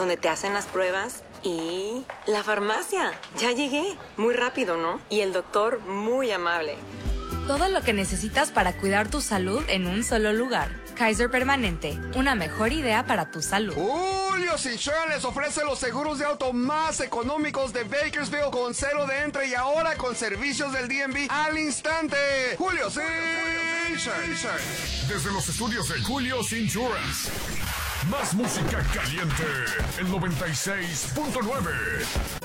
donde te hacen las pruebas y la farmacia. Ya llegué. Muy rápido, ¿no? Y el doctor muy amable. Todo lo que necesitas para cuidar tu salud en un solo lugar. Kaiser Permanente, una mejor idea para tu salud. Julio's Insurance les ofrece los seguros de auto más económicos de Bakersfield con cero de entre y ahora con servicios del DMV al instante. Julio's Insurance. Desde los estudios de Julio's Insurance. Más música caliente. El 96.9.